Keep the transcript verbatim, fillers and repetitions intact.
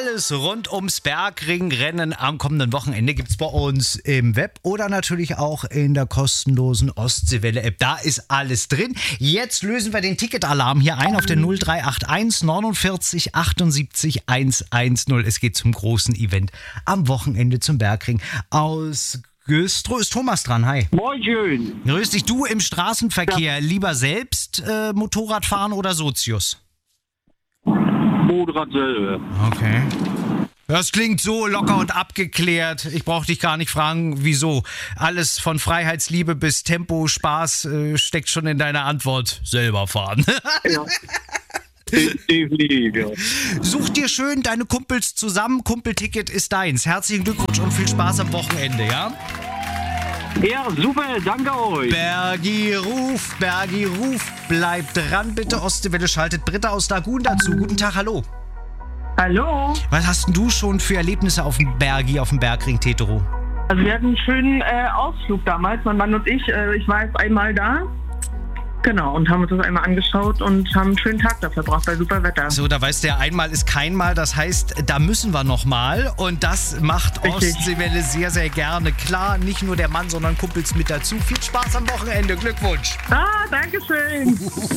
Alles rund ums Bergringrennen am kommenden Wochenende gibt's bei uns im Web oder natürlich auch in der kostenlosen Ostseewelle-App. Da ist alles drin. Jetzt lösen wir den Ticketalarm hier ein auf den null drei acht eins neunundvierzig achtundsiebzig hundertzehn. Es geht zum großen Event am Wochenende zum Bergring aus Güstrow. Ist Thomas dran, hi. Moin schön. Grüß dich, du im Straßenverkehr. Ja. Lieber selbst äh, Motorrad fahren oder Sozius? Motorrad selber. Okay. Das klingt so locker und abgeklärt. Ich brauche dich gar nicht fragen, wieso. Alles von Freiheitsliebe bis Tempo, Spaß äh, steckt schon in deiner Antwort. Selber fahren. Ja. Definitiv, ja. Such dir schön deine Kumpels zusammen. Kumpelticket ist deins. Herzlichen Glückwunsch und viel Spaß am Wochenende, ja? Ja, super, danke euch. Bergi Ruf, Bergi Ruf, bleibt dran bitte. Ostseewelle schaltet Britta aus Dagun dazu. Guten Tag, hallo. Hallo. Was hast denn du schon für Erlebnisse auf dem Bergi, auf dem Bergring Tetero? Also wir hatten einen schönen äh, Ausflug damals, mein Mann und ich. Äh, ich war jetzt einmal da. Genau, und haben uns das einmal angeschaut und haben einen schönen Tag da verbracht bei super Wetter. So, da weißt du ja, einmal ist kein Mal. Das heißt, da müssen wir nochmal. Und das macht Richtig. Ostseewelle sehr, sehr gerne. Klar, nicht nur der Mann, sondern Kumpels mit dazu. Viel Spaß am Wochenende. Glückwunsch. Ah, danke schön.